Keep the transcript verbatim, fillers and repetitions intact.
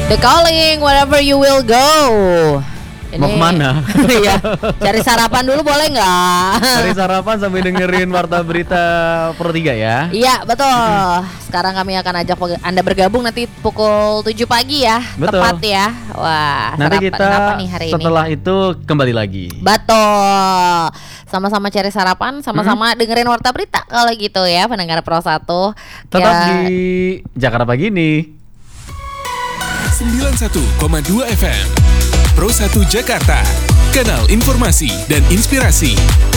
The Calling, wherever you will go. Ini, mau kemana? Iya, cari sarapan dulu boleh nggak? Cari sarapan sambil dengerin Warta Berita Pro tiga ya. Iya betul. Sekarang kami akan ajak Anda bergabung nanti pukul tujuh pagi ya. Betul. Tepat ya. Wah, nanti sarapan kita apa nih hari setelah ini? itu kembali lagi. Betul. Sama-sama cari sarapan, sama-sama hmm. dengerin Warta Berita kalau gitu ya, pendengar Pro satu. Tetap ya. di Jakarta Pagi ini. sembilan puluh satu koma dua F M Pro satu Jakarta, kanal informasi dan inspirasi.